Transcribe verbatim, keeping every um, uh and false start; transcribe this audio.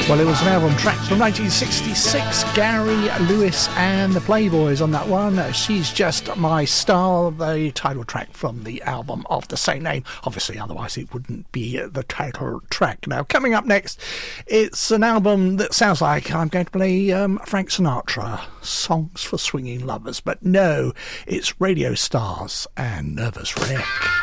Well, it was an album track from nineteen sixty-six. Gary Lewis and the Playboys on that one. She's Just My Star, the title track from the album of the same name. Obviously, otherwise it wouldn't be the title track. Now, coming up next, it's an album that sounds like I'm going to play um, Frank Sinatra, Songs for Swinging Lovers. But no, it's Radio Stars and Nervous Wreck.